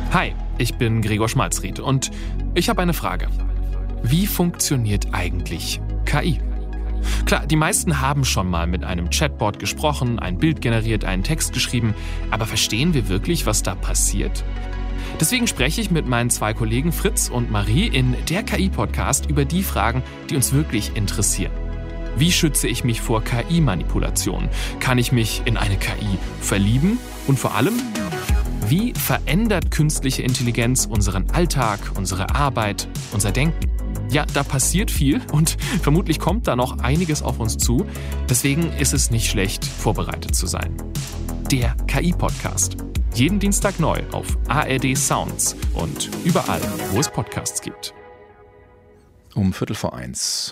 Hi, ich bin Gregor Schmalzried und ich habe eine Frage. Wie funktioniert eigentlich KI? Klar, die meisten haben schon mal mit einem Chatbot gesprochen, ein Bild generiert, einen Text geschrieben, aber verstehen wir wirklich, was da passiert? Deswegen spreche ich mit meinen 2 Kollegen Fritz und Marie in der KI-Podcast über die Fragen, die uns wirklich interessieren. Wie schütze ich mich vor KI-Manipulation? Kann ich mich in eine KI verlieben? Und vor allem, wie verändert künstliche Intelligenz unseren Alltag, unsere Arbeit, unser Denken? Ja, da passiert viel und vermutlich kommt da noch einiges auf uns zu. Deswegen ist es nicht schlecht, vorbereitet zu sein. Der KI-Podcast. Jeden Dienstag neu auf ARD Sounds und überall, wo es Podcasts gibt. Um 1:15.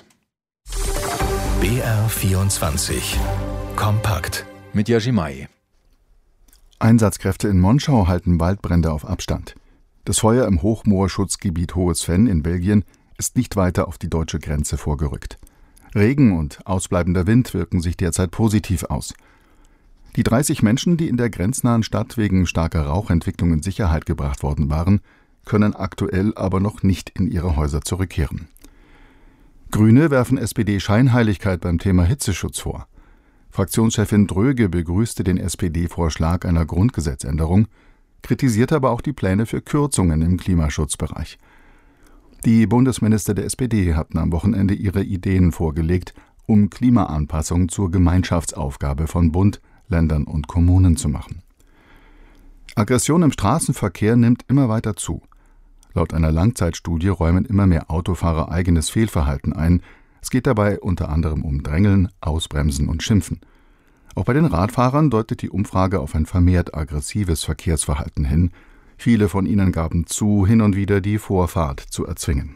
BR24 Kompakt Mit Yajimai. Einsatzkräfte in Monschau halten Waldbrände auf Abstand. Das Feuer im Hochmoorschutzgebiet Hohes Venn in Belgien ist nicht weiter auf die deutsche Grenze vorgerückt. Regen und ausbleibender Wind wirken sich derzeit positiv aus. Die 30 Menschen, die in der grenznahen Stadt wegen starker Rauchentwicklung in Sicherheit gebracht worden waren, können aktuell aber noch nicht in ihre Häuser zurückkehren. Grüne werfen SPD Scheinheiligkeit beim Thema Hitzeschutz vor. Fraktionschefin Dröge begrüßte den SPD-Vorschlag einer Grundgesetzänderung, kritisierte aber auch die Pläne für Kürzungen im Klimaschutzbereich. Die Bundesminister der SPD hatten am Wochenende ihre Ideen vorgelegt, um Klimaanpassung zur Gemeinschaftsaufgabe von Bund, Ländern und Kommunen zu machen. Aggression im Straßenverkehr nimmt immer weiter zu. Laut einer Langzeitstudie räumen immer mehr Autofahrer eigenes Fehlverhalten ein. Es geht dabei unter anderem um Drängeln, Ausbremsen und Schimpfen. Auch bei den Radfahrern deutet die Umfrage auf ein vermehrt aggressives Verkehrsverhalten hin. Viele von ihnen gaben zu, hin und wieder die Vorfahrt zu erzwingen.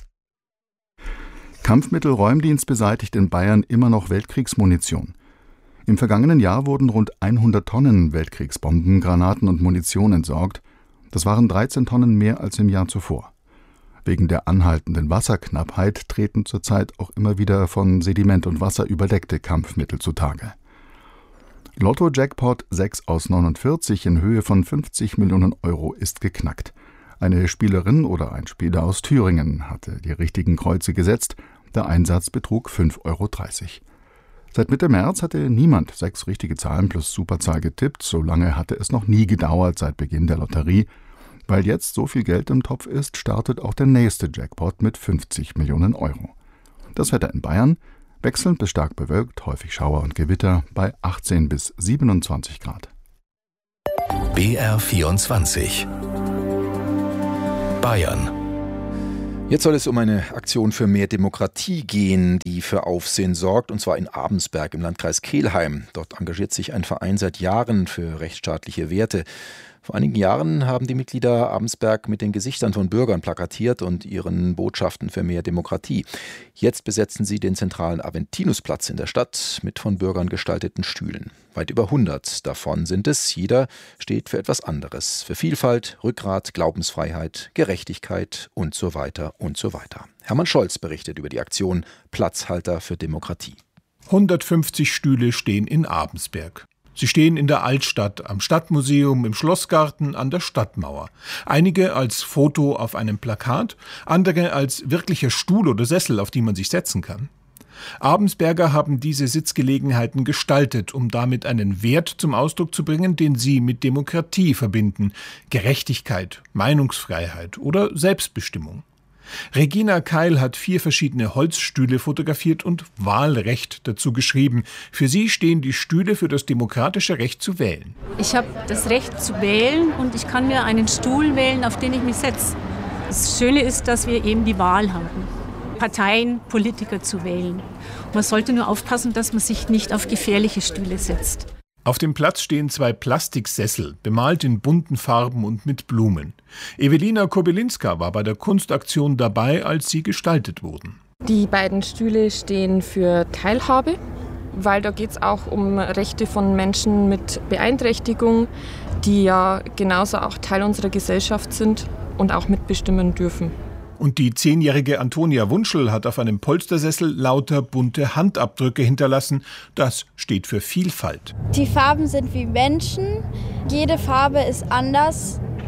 Kampfmittelräumdienst beseitigt in Bayern immer noch Weltkriegsmunition. Im vergangenen Jahr wurden rund 100 Tonnen Weltkriegsbomben, Granaten und Munition entsorgt. Das waren 13 Tonnen mehr als im Jahr zuvor. Wegen der anhaltenden Wasserknappheit treten zurzeit auch immer wieder von Sediment und Wasser überdeckte Kampfmittel zutage. Lotto-Jackpot 6 aus 49 in Höhe von 50 Millionen Euro ist geknackt. Eine Spielerin oder ein Spieler aus Thüringen hatte die richtigen Kreuze gesetzt. Der Einsatz betrug 5,30 Euro. Seit Mitte März hatte niemand 6 richtige Zahlen plus Superzahl getippt. So lange hatte es noch nie gedauert seit Beginn der Lotterie. Weil jetzt so viel Geld im Topf ist, startet auch der nächste Jackpot mit 50 Millionen Euro. Das Wetter in Bayern: wechselnd bis stark bewölkt, häufig Schauer und Gewitter bei 18 bis 27 Grad. BR24 Bayern. Jetzt soll es um eine Aktion für mehr Demokratie gehen, die für Aufsehen sorgt, und zwar in Abensberg im Landkreis Kelheim. Dort engagiert sich ein Verein seit Jahren für rechtsstaatliche Werte. Vor einigen Jahren haben die Mitglieder Abensberg mit den Gesichtern von Bürgern plakatiert und ihren Botschaften für mehr Demokratie. Jetzt besetzen sie den zentralen Aventinusplatz in der Stadt mit von Bürgern gestalteten Stühlen. Weit über 100 davon sind es. Jeder steht für etwas anderes. Für Vielfalt, Rückgrat, Glaubensfreiheit, Gerechtigkeit und so weiter und so weiter. Hermann Scholz berichtet über die Aktion Platzhalter für Demokratie. 150 Stühle stehen in Abensberg. Sie stehen in der Altstadt, am Stadtmuseum, im Schlossgarten, an der Stadtmauer. Einige als Foto auf einem Plakat, andere als wirklicher Stuhl oder Sessel, auf die man sich setzen kann. Abensberger haben diese Sitzgelegenheiten gestaltet, um damit einen Wert zum Ausdruck zu bringen, den sie mit Demokratie verbinden: Gerechtigkeit, Meinungsfreiheit oder Selbstbestimmung. Regina Keil hat 4 verschiedene Holzstühle fotografiert und Wahlrecht dazu geschrieben. Für sie stehen die Stühle für das demokratische Recht zu wählen. Ich habe das Recht zu wählen und ich kann mir einen Stuhl wählen, auf den ich mich setze. Das Schöne ist, dass wir eben die Wahl haben, Parteien, Politiker zu wählen. Man sollte nur aufpassen, dass man sich nicht auf gefährliche Stühle setzt. Auf dem Platz stehen 2 Plastiksessel, bemalt in bunten Farben und mit Blumen. Ewelina Kobylinska war bei der Kunstaktion dabei, als sie gestaltet wurden. Die beiden Stühle stehen für Teilhabe, weil da geht es auch um Rechte von Menschen mit Beeinträchtigung, die ja genauso auch Teil unserer Gesellschaft sind und auch mitbestimmen dürfen. Und die 10-jährige Antonia Wunschel hat auf einem Polstersessel lauter bunte Handabdrücke hinterlassen. Das steht für Vielfalt. Die Farben sind wie Menschen. Jede Farbe ist anders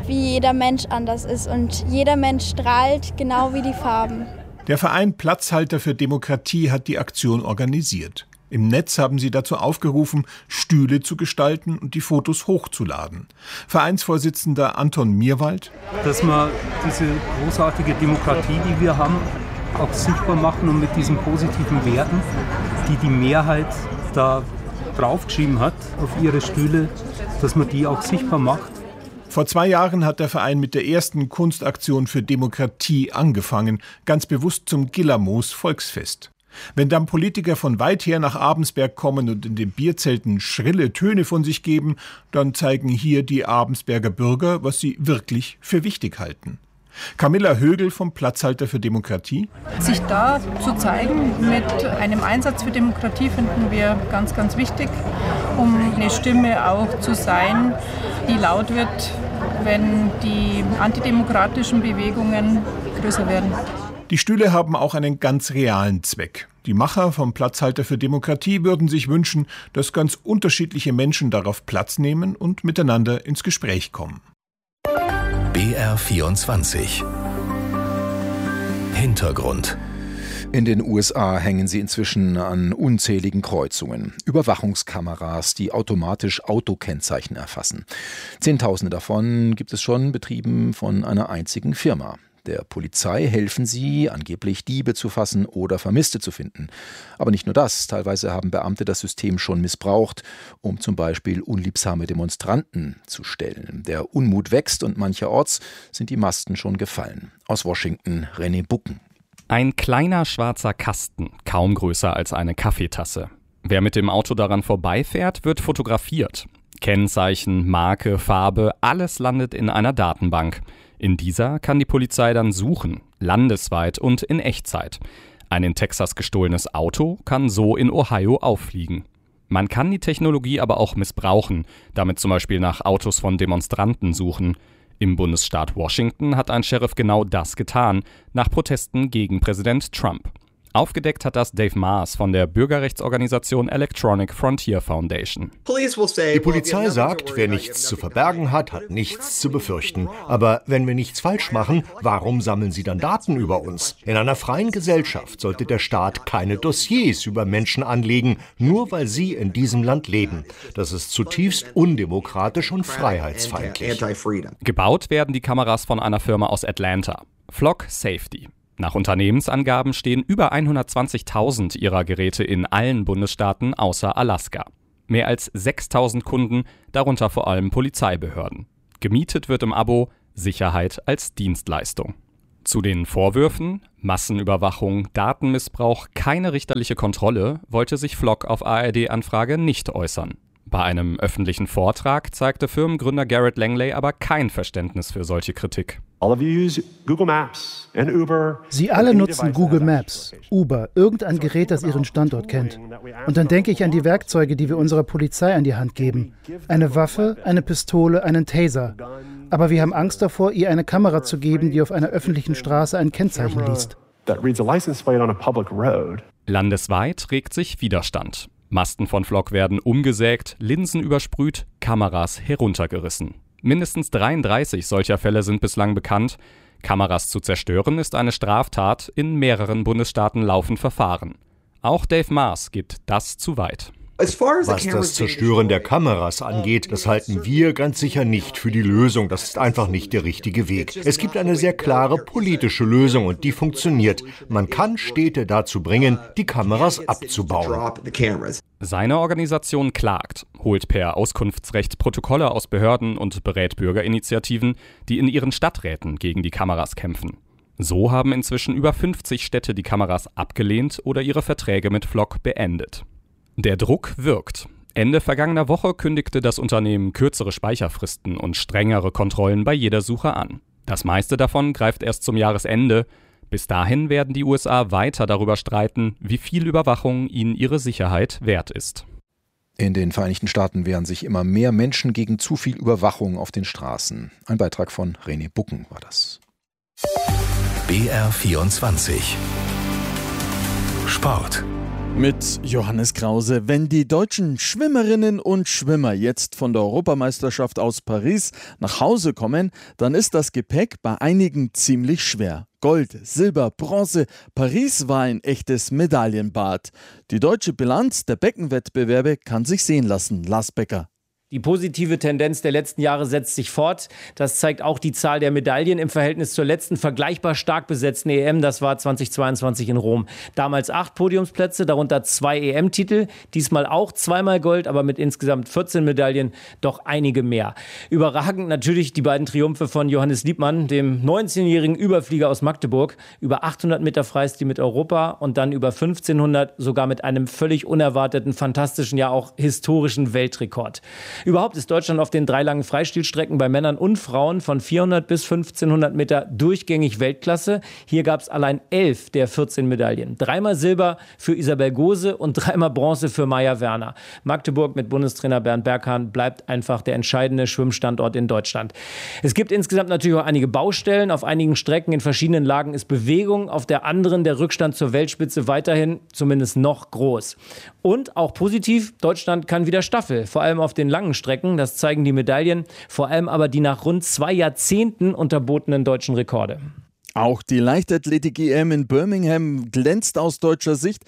wie jeder Mensch anders ist und jeder Mensch strahlt genau wie die Farben. Der Verein Platzhalter für Demokratie hat die Aktion organisiert. Im Netz haben sie dazu aufgerufen, Stühle zu gestalten und die Fotos hochzuladen. Vereinsvorsitzender Anton Mierwald: Dass wir diese großartige Demokratie, die wir haben, auch sichtbar machen und mit diesen positiven Werten, die die Mehrheit da draufgeschrieben hat auf ihre Stühle, dass man die auch sichtbar macht. Vor 2 Jahren hat der Verein mit der ersten Kunstaktion für Demokratie angefangen, ganz bewusst zum Gillermoos Volksfest. Wenn dann Politiker von weit her nach Abensberg kommen und in den Bierzelten schrille Töne von sich geben, dann zeigen hier die Abensberger Bürger, was sie wirklich für wichtig halten. Camilla Högel vom Platzhalter für Demokratie: Sich da zu zeigen mit einem Einsatz für Demokratie finden wir ganz, ganz wichtig, um eine Stimme auch zu sein, die laut wird, wenn die antidemokratischen Bewegungen größer werden. Die Stühle haben auch einen ganz realen Zweck. Die Macher vom Platzhalter für Demokratie würden sich wünschen, dass ganz unterschiedliche Menschen darauf Platz nehmen und miteinander ins Gespräch kommen. BR24 Hintergrund. In den USA hängen sie inzwischen an unzähligen Kreuzungen. Überwachungskameras, die automatisch Autokennzeichen erfassen. Zehntausende davon gibt es schon, betrieben von einer einzigen Firma. Der Polizei helfen sie, angeblich Diebe zu fassen oder Vermisste zu finden. Aber nicht nur das, teilweise haben Beamte das System schon missbraucht, um zum Beispiel unliebsame Demonstranten zu stellen. Der Unmut wächst und mancherorts sind die Masten schon gefallen. Aus Washington René Bucken. Ein kleiner schwarzer Kasten, kaum größer als eine Kaffeetasse. Wer mit dem Auto daran vorbeifährt, wird fotografiert. Kennzeichen, Marke, Farbe, alles landet in einer Datenbank. In dieser kann die Polizei dann suchen, landesweit und in Echtzeit. Ein in Texas gestohlenes Auto kann so in Ohio auffliegen. Man kann die Technologie aber auch missbrauchen, damit zum Beispiel nach Autos von Demonstranten suchen. Im Bundesstaat Washington hat ein Sheriff genau das getan, nach Protesten gegen Präsident Trump. Aufgedeckt hat das Dave Maas von der Bürgerrechtsorganisation Electronic Frontier Foundation. Die Polizei sagt, wer nichts zu verbergen hat, hat nichts zu befürchten. Aber wenn wir nichts falsch machen, warum sammeln sie dann Daten über uns? In einer freien Gesellschaft sollte der Staat keine Dossiers über Menschen anlegen, nur weil sie in diesem Land leben. Das ist zutiefst undemokratisch und freiheitsfeindlich. Gebaut werden die Kameras von einer Firma aus Atlanta, Flock Safety. Nach Unternehmensangaben stehen über 120.000 ihrer Geräte in allen Bundesstaaten außer Alaska. Mehr als 6.000 Kunden, darunter vor allem Polizeibehörden. Gemietet wird im Abo Sicherheit als Dienstleistung. Zu den Vorwürfen Massenüberwachung, Datenmissbrauch, keine richterliche Kontrolle wollte sich Flock auf ARD-Anfrage nicht äußern. Bei einem öffentlichen Vortrag zeigte Firmengründer Garrett Langley aber kein Verständnis für solche Kritik. Sie alle nutzen Google Maps, Uber, irgendein Gerät, das ihren Standort kennt. Und dann denke ich an die Werkzeuge, die wir unserer Polizei an die Hand geben. Eine Waffe, eine Pistole, einen Taser. Aber wir haben Angst davor, ihr eine Kamera zu geben, die auf einer öffentlichen Straße ein Kennzeichen liest. Landesweit regt sich Widerstand. Masten von Flock werden umgesägt, Linsen übersprüht, Kameras heruntergerissen. Mindestens 33 solcher Fälle sind bislang bekannt. Kameras zu zerstören ist eine Straftat. In mehreren Bundesstaaten laufen Verfahren. Auch Dave Maas geht das zu weit. Was das Zerstören der Kameras angeht, das halten wir ganz sicher nicht für die Lösung. Das ist einfach nicht der richtige Weg. Es gibt eine sehr klare politische Lösung und die funktioniert. Man kann Städte dazu bringen, die Kameras abzubauen. Seine Organisation klagt, holt per Auskunftsrecht Protokolle aus Behörden und berät Bürgerinitiativen, die in ihren Stadträten gegen die Kameras kämpfen. So haben inzwischen über 50 Städte die Kameras abgelehnt oder ihre Verträge mit Flock beendet. Der Druck wirkt. Ende vergangener Woche kündigte das Unternehmen kürzere Speicherfristen und strengere Kontrollen bei jeder Suche an. Das meiste davon greift erst zum Jahresende. Bis dahin werden die USA weiter darüber streiten, wie viel Überwachung ihnen ihre Sicherheit wert ist. In den Vereinigten Staaten wehren sich immer mehr Menschen gegen zu viel Überwachung auf den Straßen. Ein Beitrag von René Bucken war das. BR24 Sport. Mit Johannes Krause. Wenn die deutschen Schwimmerinnen und Schwimmer jetzt von der Europameisterschaft aus Paris nach Hause kommen, dann ist das Gepäck bei einigen ziemlich schwer. Gold, Silber, Bronze, Paris war ein echtes Medaillenbad. Die deutsche Bilanz der Beckenwettbewerbe kann sich sehen lassen. Lars Becker. Die positive Tendenz der letzten Jahre setzt sich fort. Das zeigt auch die Zahl der Medaillen im Verhältnis zur letzten vergleichbar stark besetzten EM. Das war 2022 in Rom. Damals 8 Podiumsplätze, darunter 2 EM-Titel. Diesmal auch zweimal Gold, aber mit insgesamt 14 Medaillen doch einige mehr. Überragend natürlich die beiden Triumphe von Johannes Liebmann, dem 19-jährigen Überflieger aus Magdeburg. Über 800 Meter Freistil mit Europa und dann über 1500 sogar mit einem völlig unerwarteten, fantastischen, ja auch historischen Weltrekord. Überhaupt ist Deutschland auf den 3 langen Freistilstrecken bei Männern und Frauen von 400 bis 1500 Meter durchgängig Weltklasse. Hier gab es allein 11 der 14 Medaillen. 3-mal Silber für Isabel Gose und 3-mal Bronze für Maja Werner. Magdeburg mit Bundestrainer Bernd Berghahn bleibt einfach der entscheidende Schwimmstandort in Deutschland. Es gibt insgesamt natürlich auch einige Baustellen. Auf einigen Strecken in verschiedenen Lagen ist Bewegung. Auf der anderen der Rückstand zur Weltspitze weiterhin zumindest noch groß. Und auch positiv, Deutschland kann wieder Staffel, vor allem auf den langen Strecken. Das zeigen die Medaillen, vor allem aber die nach rund 2 Jahrzehnten unterbotenen deutschen Rekorde. Auch die Leichtathletik-EM in Birmingham glänzt aus deutscher Sicht.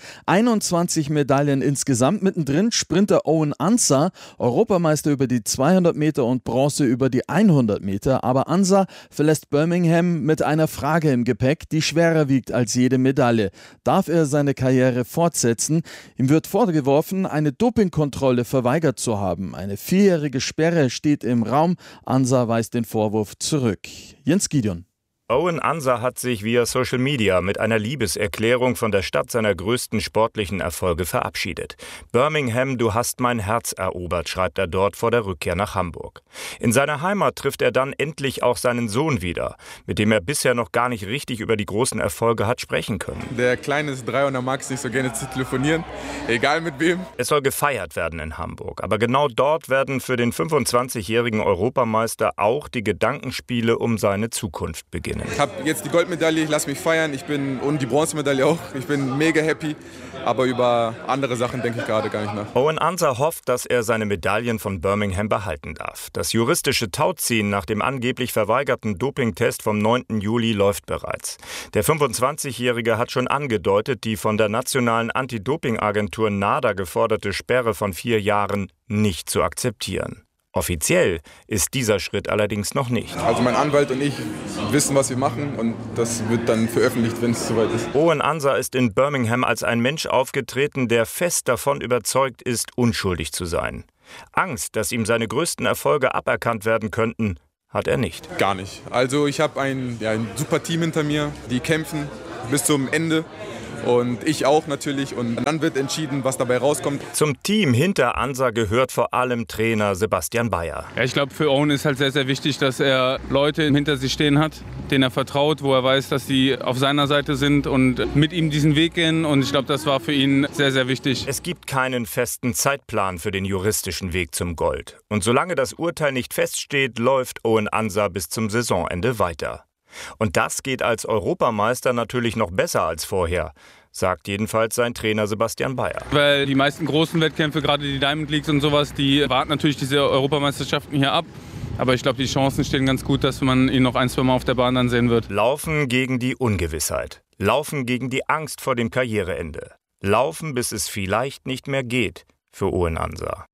21 Medaillen insgesamt. Mittendrin Sprinter Owen Ansah, Europameister über die 200 Meter und Bronze über die 100 Meter. Aber Ansah verlässt Birmingham mit einer Frage im Gepäck, die schwerer wiegt als jede Medaille. Darf er seine Karriere fortsetzen? Ihm wird vorgeworfen, eine Dopingkontrolle verweigert zu haben. Eine 4-jährige Sperre steht im Raum. Ansah weist den Vorwurf zurück. Jens Gideon. Owen Ansah hat sich via Social Media mit einer Liebeserklärung von der Stadt seiner größten sportlichen Erfolge verabschiedet. Birmingham, du hast mein Herz erobert, schreibt er dort vor der Rückkehr nach Hamburg. In seiner Heimat trifft er dann endlich auch seinen Sohn wieder, mit dem er bisher noch gar nicht richtig über die großen Erfolge hat sprechen können. Der Kleine ist 3 und er mag es nicht so gerne zu telefonieren, egal mit wem. Es soll gefeiert werden in Hamburg, aber genau dort werden für den 25-jährigen Europameister auch die Gedankenspiele um seine Zukunft beginnen. Ich habe jetzt die Goldmedaille, ich lasse mich feiern, und die Bronzemedaille auch. Ich bin mega happy, aber über andere Sachen denke ich gerade gar nicht nach. Owen Ansah hofft, dass er seine Medaillen von Birmingham behalten darf. Das juristische Tauziehen nach dem angeblich verweigerten Dopingtest vom 9. Juli läuft bereits. Der 25-Jährige hat schon angedeutet, die von der nationalen Anti-Doping-Agentur NADA geforderte Sperre von 4 Jahren nicht zu akzeptieren. Offiziell ist dieser Schritt allerdings noch nicht. Also mein Anwalt und ich wissen, was wir machen und das wird dann veröffentlicht, wenn es soweit ist. Owen Ansah ist in Birmingham als ein Mensch aufgetreten, der fest davon überzeugt ist, unschuldig zu sein. Angst, dass ihm seine größten Erfolge aberkannt werden könnten, hat er nicht. Gar nicht. Also ich habe ein super Team hinter mir, die kämpfen bis zum Ende. Und ich auch natürlich. Und dann wird entschieden, was dabei rauskommt. Zum Team hinter Ansah gehört vor allem Trainer Sebastian Bayer. Ja, ich glaube, für Owen ist halt sehr, sehr wichtig, dass er Leute hinter sich stehen hat, denen er vertraut, wo er weiß, dass die auf seiner Seite sind und mit ihm diesen Weg gehen. Und ich glaube, das war für ihn sehr, sehr wichtig. Es gibt keinen festen Zeitplan für den juristischen Weg zum Gold. Und solange das Urteil nicht feststeht, läuft Owen Ansah bis zum Saisonende weiter. Und das geht als Europameister natürlich noch besser als vorher, sagt jedenfalls sein Trainer Sebastian Bayer. Weil die meisten großen Wettkämpfe, gerade die Diamond Leagues und sowas, die warten natürlich diese Europameisterschaften hier ab. Aber ich glaube, die Chancen stehen ganz gut, dass man ihn noch 1-2 Mal auf der Bahn dann sehen wird. Laufen gegen die Ungewissheit. Laufen gegen die Angst vor dem Karriereende. Laufen, bis es vielleicht nicht mehr geht für Owen Ansah.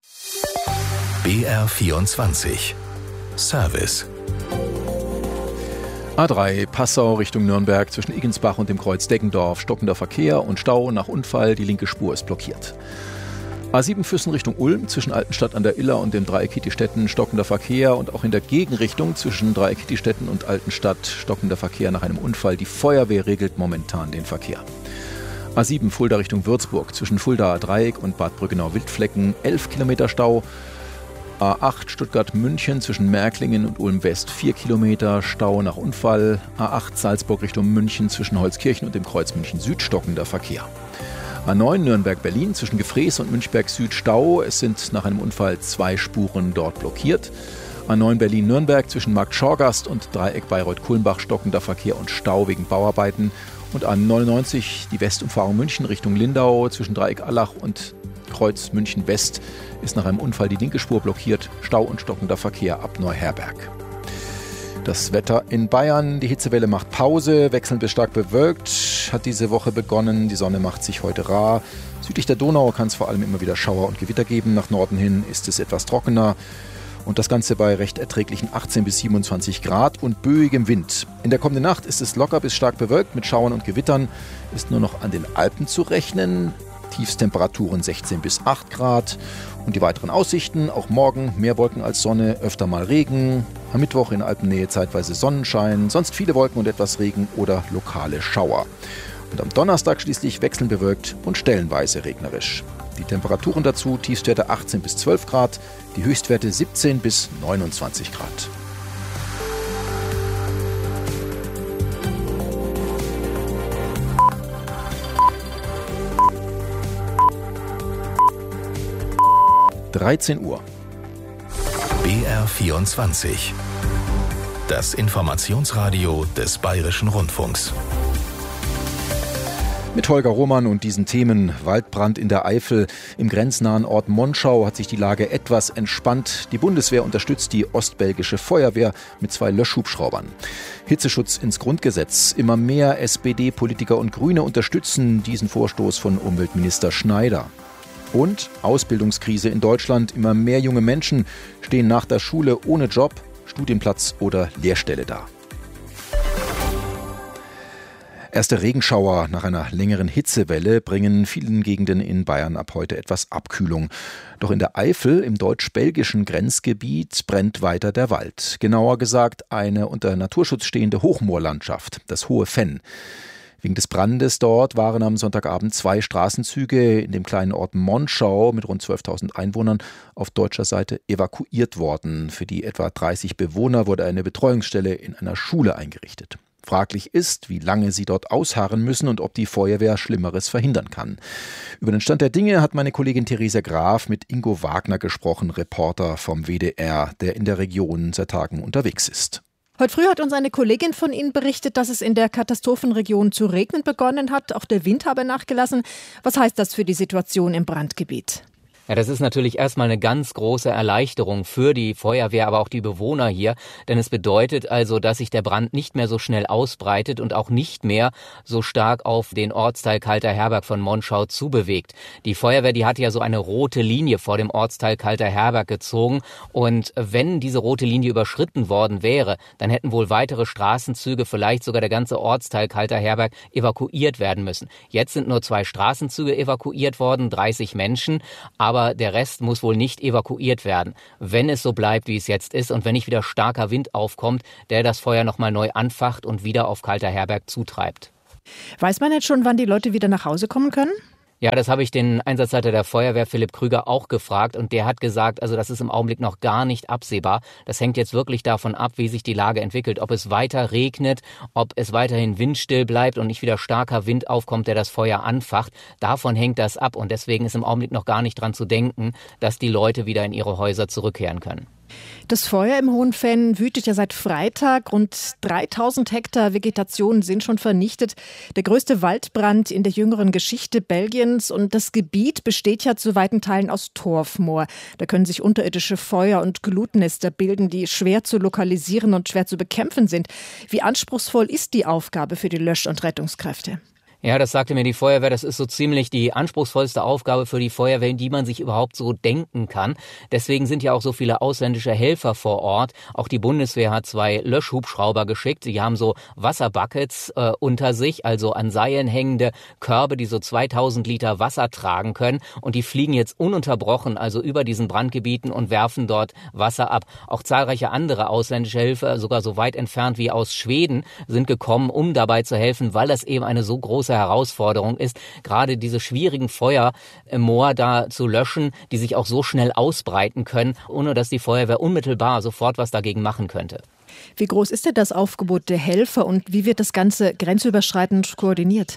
BR24 Service. A3 Passau Richtung Nürnberg zwischen Igensbach und dem Kreuz Deggendorf. Stockender Verkehr und Stau nach Unfall. Die linke Spur ist blockiert. A7 Füssen Richtung Ulm zwischen Altenstadt an der Iller und dem Dreieck Kietistetten. Stockender Verkehr und auch in der Gegenrichtung zwischen Dreieck Kietistetten und Altenstadt. Stockender Verkehr nach einem Unfall. Die Feuerwehr regelt momentan den Verkehr. A7 Fulda Richtung Würzburg zwischen Fulda Dreieck und Bad Brückenau-Wildflecken. 11 Kilometer Stau. A8 Stuttgart-München zwischen Märklingen und Ulm-West 4 Kilometer Stau nach Unfall. A8 Salzburg Richtung München zwischen Holzkirchen und dem Kreuz München Süd stockender Verkehr. A9 Nürnberg-Berlin zwischen Gefrees und Münchberg Süd Stau. Es sind nach einem Unfall 2 Spuren dort blockiert. A9 Berlin-Nürnberg zwischen Markt Schorgast und Dreieck Bayreuth-Kulmbach stockender Verkehr und Stau wegen Bauarbeiten. Und A99, die Westumfahrung München Richtung Lindau zwischen Dreieck Allach und Kreuz München West ist nach einem Unfall die linke Spur blockiert. Stau und stockender Verkehr ab Neuherberg. Das Wetter in Bayern, die Hitzewelle macht Pause, wechselnd bis stark bewölkt, hat diese Woche begonnen. Die Sonne macht sich heute rar. Südlich der Donau kann es vor allem immer wieder Schauer und Gewitter geben. Nach Norden hin ist es etwas trockener. Und das Ganze bei recht erträglichen 18 bis 27 Grad und böigem Wind. In der kommenden Nacht ist es locker bis stark bewölkt mit Schauern und Gewittern. Ist nur noch an den Alpen zu rechnen. Tiefstemperaturen 16 bis 8 Grad. Und die weiteren Aussichten, auch morgen mehr Wolken als Sonne, öfter mal Regen. Am Mittwoch in Alpennähe zeitweise Sonnenschein, sonst viele Wolken und etwas Regen oder lokale Schauer. Und am Donnerstag schließlich wechselnd bewölkt und stellenweise regnerisch. Die Temperaturen dazu, Tiefstwerte 18 bis 12 Grad, die Höchstwerte 17 bis 29 Grad. (13 Uhr). BR24. Das Informationsradio des Bayerischen Rundfunks. Mit Holger Roman und diesen Themen. Waldbrand in der Eifel. Im grenznahen Ort Monschau hat sich die Lage etwas entspannt. Die Bundeswehr unterstützt die ostbelgische Feuerwehr mit 2 Löschhubschraubern. Hitzeschutz ins Grundgesetz. Immer mehr SPD-Politiker und Grüne unterstützen diesen Vorstoß von Umweltminister Schneider. Und Ausbildungskrise in Deutschland. Immer mehr junge Menschen stehen nach der Schule ohne Job, Studienplatz oder Lehrstelle da. Erste Regenschauer nach einer längeren Hitzewelle bringen vielen Gegenden in Bayern ab heute etwas Abkühlung. Doch in der Eifel, im deutsch-belgischen Grenzgebiet, brennt weiter der Wald. Genauer gesagt eine unter Naturschutz stehende Hochmoorlandschaft, das Hohe Venn. Wegen des Brandes dort waren am Sonntagabend 2 Straßenzüge in dem kleinen Ort Monschau mit rund 12.000 Einwohnern auf deutscher Seite evakuiert worden. Für die etwa 30 Bewohner wurde eine Betreuungsstelle in einer Schule eingerichtet. Fraglich ist, wie lange sie dort ausharren müssen und ob die Feuerwehr Schlimmeres verhindern kann. Über den Stand der Dinge hat meine Kollegin Theresa Graf mit Ingo Wagner gesprochen, Reporter vom WDR, der in der Region seit Tagen unterwegs ist. Heute früh hat uns eine Kollegin von Ihnen berichtet, dass es in der Katastrophenregion zu regnen begonnen hat. Auch der Wind habe nachgelassen. Was heißt das für die Situation im Brandgebiet? Ja, das ist natürlich erstmal eine ganz große Erleichterung für die Feuerwehr, aber auch die Bewohner hier. Denn es bedeutet also, dass sich der Brand nicht mehr so schnell ausbreitet und auch nicht mehr so stark auf den Ortsteil Kalter Herberg von Monschau zubewegt. Die Feuerwehr, die hat ja so eine rote Linie vor dem Ortsteil Kalter Herberg gezogen. Und wenn diese rote Linie überschritten worden wäre, dann hätten wohl weitere Straßenzüge, vielleicht sogar der ganze Ortsteil Kalter Herberg, evakuiert werden müssen. Jetzt sind nur 2 Straßenzüge evakuiert worden, 30 Menschen, aber der Rest muss wohl nicht evakuiert werden, wenn es so bleibt, wie es jetzt ist und wenn nicht wieder starker Wind aufkommt, der das Feuer nochmal neu anfacht und wieder auf Kalter Herberg zutreibt. Weiß man jetzt schon, wann die Leute wieder nach Hause kommen können? Ja, das habe ich den Einsatzleiter der Feuerwehr, Philipp Krüger, auch gefragt. Und der hat gesagt, also das ist im Augenblick noch gar nicht absehbar. Das hängt jetzt wirklich davon ab, wie sich die Lage entwickelt. Ob es weiter regnet, ob es weiterhin windstill bleibt und nicht wieder starker Wind aufkommt, der das Feuer anfacht. Davon hängt das ab. Und deswegen ist im Augenblick noch gar nicht dran zu denken, dass die Leute wieder in ihre Häuser zurückkehren können. Das Feuer im Hohen Venn wütet ja seit Freitag. Rund 3000 Hektar Vegetation sind schon vernichtet. Der größte Waldbrand in der jüngeren Geschichte Belgiens. Und das Gebiet besteht ja zu weiten Teilen aus Torfmoor. Da können sich unterirdische Feuer- und Glutnester bilden, die schwer zu lokalisieren und schwer zu bekämpfen sind. Wie anspruchsvoll ist die Aufgabe für die Lösch- und Rettungskräfte? Ja, das sagte mir die Feuerwehr, das ist so ziemlich die anspruchsvollste Aufgabe für die Feuerwehr, die man sich überhaupt so denken kann. Deswegen sind ja auch so viele ausländische Helfer vor Ort. Auch die Bundeswehr hat 2 Löschhubschrauber geschickt. Sie haben so Wasserbuckets unter sich, also an Seilen hängende Körbe, die so 2000 Liter Wasser tragen können. Und die fliegen jetzt ununterbrochen, also über diesen Brandgebieten und werfen dort Wasser ab. Auch zahlreiche andere ausländische Helfer, sogar so weit entfernt wie aus Schweden, sind gekommen, um dabei zu helfen, weil das eben eine so große Herausforderung ist, gerade diese schwierigen Feuer im Moor da zu löschen, die sich auch so schnell ausbreiten können, ohne dass die Feuerwehr unmittelbar sofort was dagegen machen könnte. Wie groß ist denn das Aufgebot der Helfer und wie wird das Ganze grenzüberschreitend koordiniert?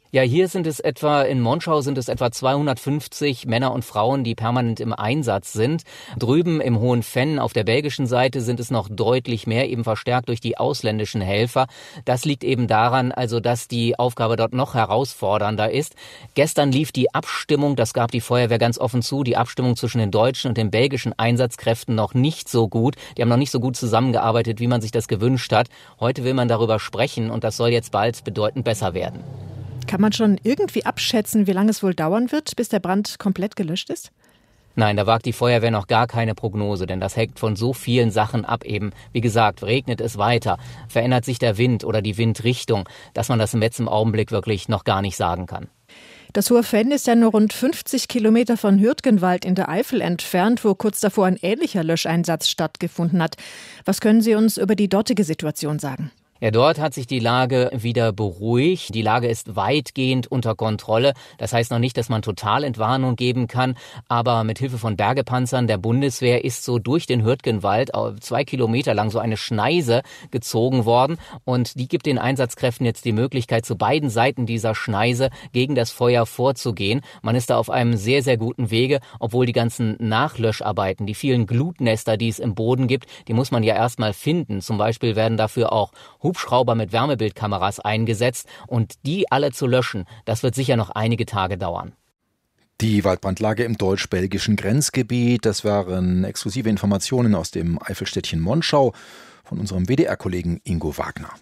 Ja, hier in Monschau sind es etwa 250 Männer und Frauen, die permanent im Einsatz sind. Drüben im Hohen Venn auf der belgischen Seite sind es noch deutlich mehr, eben verstärkt durch die ausländischen Helfer. Das liegt eben daran, also dass die Aufgabe dort noch herausfordernder ist. Gestern lief die Abstimmung, das gab die Feuerwehr ganz offen zu, die Abstimmung zwischen den deutschen und den belgischen Einsatzkräften noch nicht so gut. Die haben noch nicht so gut zusammengearbeitet, wie man sich das gewünscht hat. Heute will man darüber sprechen und das soll jetzt bald bedeutend besser werden. Kann man schon irgendwie abschätzen, wie lange es wohl dauern wird, bis der Brand komplett gelöscht ist? Nein, da wagt die Feuerwehr noch gar keine Prognose, denn das hängt von so vielen Sachen ab eben. Wie gesagt, regnet es weiter, verändert sich der Wind oder die Windrichtung, dass man das jetzt im Augenblick wirklich noch gar nicht sagen kann. Das Hohe Venn ist ja nur rund 50 Kilometer von Hürtgenwald in der Eifel entfernt, wo kurz davor ein ähnlicher Löscheinsatz stattgefunden hat. Was können Sie uns über die dortige Situation sagen? Ja, dort hat sich die Lage wieder beruhigt. Die Lage ist weitgehend unter Kontrolle. Das heißt noch nicht, dass man Totalentwarnung geben kann, aber mit Hilfe von Bergepanzern der Bundeswehr ist so durch den Hürtgenwald 2 Kilometer lang so eine Schneise gezogen worden und die gibt den Einsatzkräften jetzt die Möglichkeit, zu beiden Seiten dieser Schneise gegen das Feuer vorzugehen. Man ist da auf einem sehr, sehr guten Wege, obwohl die ganzen Nachlöscharbeiten, die vielen Glutnester, die es im Boden gibt, die muss man ja erstmal finden. Zum Beispiel werden dafür auch Hubschrauber mit Wärmebildkameras eingesetzt und die alle zu löschen, das wird sicher noch einige Tage dauern. Die Waldbrandlage im deutsch-belgischen Grenzgebiet, das waren exklusive Informationen aus dem Eifelstädtchen Monschau von unserem WDR-Kollegen Ingo Wagner.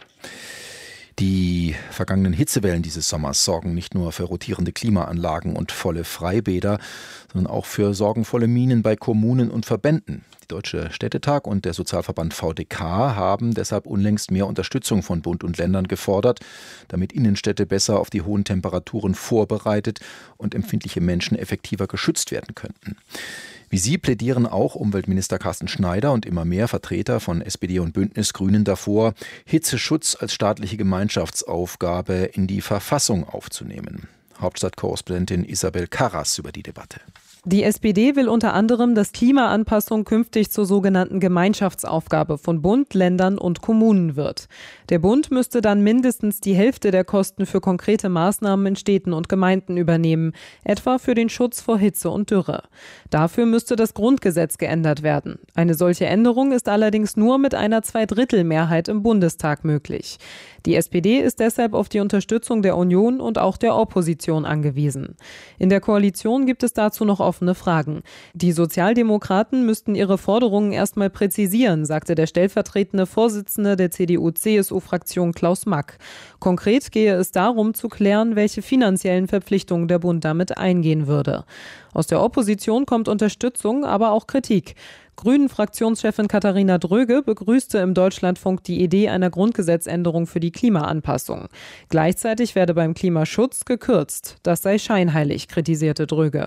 Die vergangenen Hitzewellen dieses Sommers sorgen nicht nur für rotierende Klimaanlagen und volle Freibäder, sondern auch für sorgenvolle Minen bei Kommunen und Verbänden. Der Deutsche Städtetag und der Sozialverband VDK haben deshalb unlängst mehr Unterstützung von Bund und Ländern gefordert, damit Innenstädte besser auf die hohen Temperaturen vorbereitet und empfindliche Menschen effektiver geschützt werden könnten. Wie sie plädieren auch Umweltminister Carsten Schneider und immer mehr Vertreter von SPD und Bündnis-Grünen davor, Hitzeschutz als staatliche Gemeinschaftsaufgabe in die Verfassung aufzunehmen. Hauptstadtkorrespondentin Isabel Karras über die Debatte. Die SPD will unter anderem, dass Klimaanpassung künftig zur sogenannten Gemeinschaftsaufgabe von Bund, Ländern und Kommunen wird. Der Bund müsste dann mindestens die Hälfte der Kosten für konkrete Maßnahmen in Städten und Gemeinden übernehmen, etwa für den Schutz vor Hitze und Dürre. Dafür müsste das Grundgesetz geändert werden. Eine solche Änderung ist allerdings nur mit einer Zweidrittelmehrheit im Bundestag möglich. Die SPD ist deshalb auf die Unterstützung der Union und auch der Opposition angewiesen. In der Koalition gibt es dazu noch offene Fragen. Die Sozialdemokraten müssten ihre Forderungen erstmal präzisieren, sagte der stellvertretende Vorsitzende der CDU-CSU-Fraktion Klaus Mack. Konkret gehe es darum zu klären, welche finanziellen Verpflichtungen der Bund damit eingehen würde. Aus der Opposition kommt Unterstützung, aber auch Kritik. Grünen-Fraktionschefin Katharina Dröge begrüßte im Deutschlandfunk die Idee einer Grundgesetzänderung für die Klimaanpassung. Gleichzeitig werde beim Klimaschutz gekürzt. Das sei scheinheilig, kritisierte Dröge.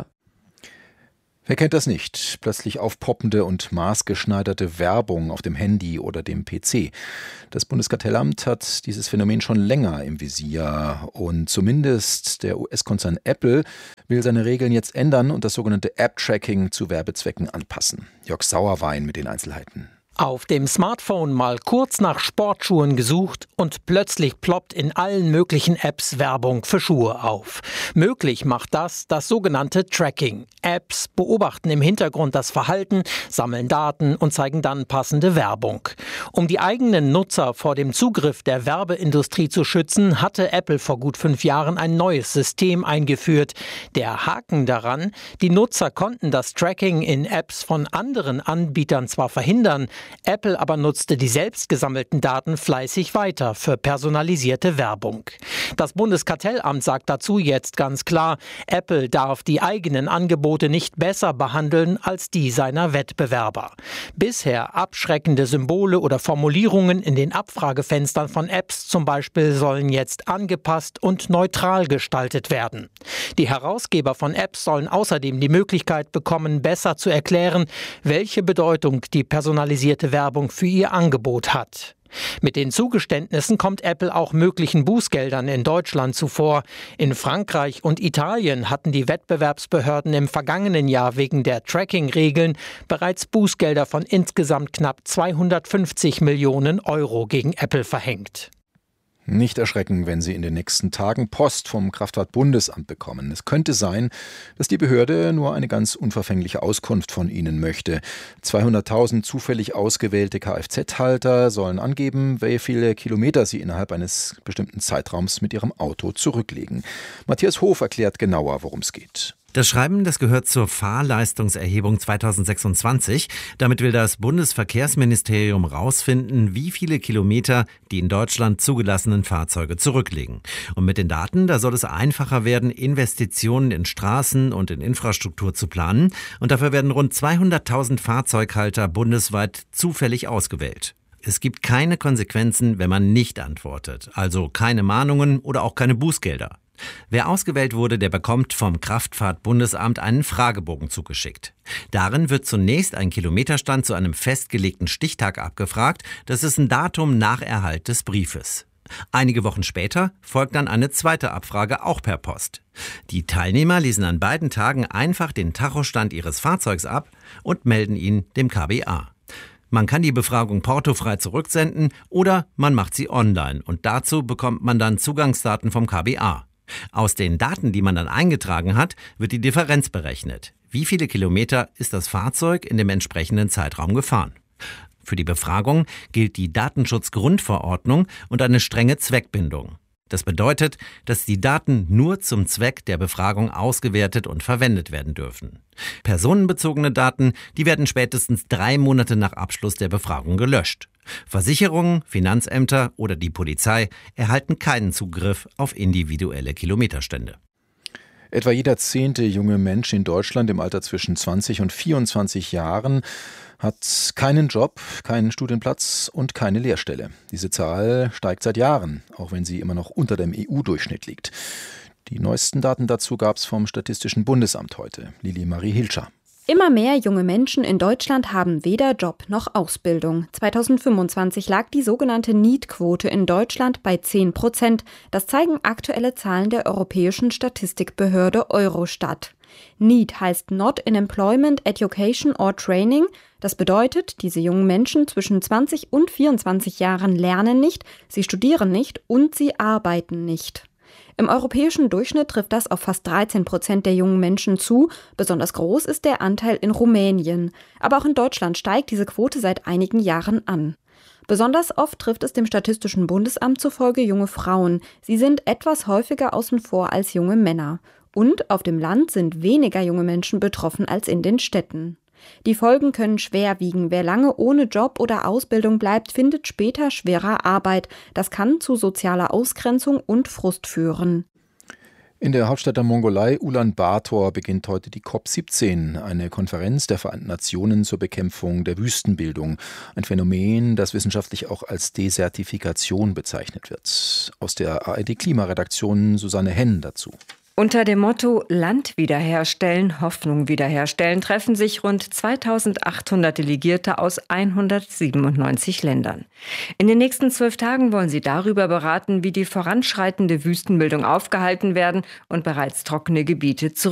Wer kennt das nicht? Plötzlich aufpoppende und maßgeschneiderte Werbung auf dem Handy oder dem PC. Das Bundeskartellamt hat dieses Phänomen schon länger im Visier und zumindest der US-Konzern Apple will seine Regeln jetzt ändern und das sogenannte App-Tracking zu Werbezwecken anpassen. Jörg Sauerwein mit den Einzelheiten. Auf dem Smartphone mal kurz nach Sportschuhen gesucht und plötzlich ploppt in allen möglichen Apps Werbung für Schuhe auf. Möglich macht das sogenannte Tracking. Apps beobachten im Hintergrund das Verhalten, sammeln Daten und zeigen dann passende Werbung. Um die eigenen Nutzer vor dem Zugriff der Werbeindustrie zu schützen, hatte Apple vor gut 5 Jahren ein neues System eingeführt. Der Haken daran: Die Nutzer konnten das Tracking in Apps von anderen Anbietern zwar verhindern, Apple aber nutzte die selbst gesammelten Daten fleißig weiter für personalisierte Werbung. Das Bundeskartellamt sagt dazu jetzt ganz klar, Apple darf die eigenen Angebote nicht besser behandeln als die seiner Wettbewerber. Bisher abschreckende Symbole oder Formulierungen in den Abfragefenstern von Apps zum Beispiel sollen jetzt angepasst und neutral gestaltet werden. Die Herausgeber von Apps sollen außerdem die Möglichkeit bekommen, besser zu erklären, welche Bedeutung die personalisierte Werbung für ihr Angebot hat. Mit den Zugeständnissen kommt Apple auch möglichen Bußgeldern in Deutschland zuvor. In Frankreich und Italien hatten die Wettbewerbsbehörden im vergangenen Jahr wegen der Tracking-Regeln bereits Bußgelder von insgesamt knapp 250 Millionen Euro gegen Apple verhängt. Nicht erschrecken, wenn Sie in den nächsten Tagen Post vom Kraftfahrtbundesamt bekommen. Es könnte sein, dass die Behörde nur eine ganz unverfängliche Auskunft von Ihnen möchte. 200.000 zufällig ausgewählte Kfz-Halter sollen angeben, wie viele Kilometer sie innerhalb eines bestimmten Zeitraums mit ihrem Auto zurücklegen. Matthias Hof erklärt genauer, worum es geht. Das Schreiben, das gehört zur Fahrleistungserhebung 2026. Damit will das Bundesverkehrsministerium rausfinden, wie viele Kilometer die in Deutschland zugelassenen Fahrzeuge zurücklegen. Und mit den Daten, da soll es einfacher werden, Investitionen in Straßen und in Infrastruktur zu planen. Und dafür werden rund 200.000 Fahrzeughalter bundesweit zufällig ausgewählt. Es gibt keine Konsequenzen, wenn man nicht antwortet. Also keine Mahnungen oder auch keine Bußgelder. Wer ausgewählt wurde, der bekommt vom Kraftfahrtbundesamt einen Fragebogen zugeschickt. Darin wird zunächst ein Kilometerstand zu einem festgelegten Stichtag abgefragt. Das ist ein Datum nach Erhalt des Briefes. Einige Wochen später folgt dann eine zweite Abfrage, auch per Post. Die Teilnehmer lesen an beiden Tagen einfach den Tachostand ihres Fahrzeugs ab und melden ihn dem KBA. Man kann die Befragung portofrei zurücksenden oder man macht sie online und dazu bekommt man dann Zugangsdaten vom KBA. Aus den Daten, die man dann eingetragen hat, wird die Differenz berechnet. Wie viele Kilometer ist das Fahrzeug in dem entsprechenden Zeitraum gefahren? Für die Befragung gilt die Datenschutzgrundverordnung und eine strenge Zweckbindung. Das bedeutet, dass die Daten nur zum Zweck der Befragung ausgewertet und verwendet werden dürfen. Personenbezogene Daten, die werden spätestens 3 Monate nach Abschluss der Befragung gelöscht. Versicherungen, Finanzämter oder die Polizei erhalten keinen Zugriff auf individuelle Kilometerstände. Etwa jeder 10. junge Mensch in Deutschland im Alter zwischen 20 und 24 Jahren hat keinen Job, keinen Studienplatz und keine Lehrstelle. Diese Zahl steigt seit Jahren, auch wenn sie immer noch unter dem EU-Durchschnitt liegt. Die neuesten Daten dazu gab es vom Statistischen Bundesamt heute. Lili Marie Hilscher. Immer mehr junge Menschen in Deutschland haben weder Job noch Ausbildung. 2025 lag die sogenannte NEET-Quote in Deutschland bei 10%. Das zeigen aktuelle Zahlen der europäischen Statistikbehörde Eurostat. NEET heißt Not in Employment, Education or Training. Das bedeutet, diese jungen Menschen zwischen 20 und 24 Jahren lernen nicht, sie studieren nicht und sie arbeiten nicht. Im europäischen Durchschnitt trifft das auf fast 13% der jungen Menschen zu. Besonders groß ist der Anteil in Rumänien. Aber auch in Deutschland steigt diese Quote seit einigen Jahren an. Besonders oft trifft es dem Statistischen Bundesamt zufolge junge Frauen. Sie sind etwas häufiger außen vor als junge Männer. Und auf dem Land sind weniger junge Menschen betroffen als in den Städten. Die Folgen können schwer wiegen. Wer lange ohne Job oder Ausbildung bleibt, findet später schwerer Arbeit. Das kann zu sozialer Ausgrenzung und Frust führen. In der Hauptstadt der Mongolei, Ulaanbaatar, beginnt heute die COP17, eine Konferenz der Vereinten Nationen zur Bekämpfung der Wüstenbildung. Ein Phänomen, das wissenschaftlich auch als Desertifikation bezeichnet wird. Aus der ARD-Klimaredaktion Susanne Henn dazu. Unter dem Motto Land wiederherstellen, Hoffnung wiederherstellen treffen sich rund 2800 Delegierte aus 197 Ländern. In den nächsten 12 Tagen wollen sie darüber beraten, wie die voranschreitende Wüstenbildung aufgehalten werden und bereits trockene Gebiete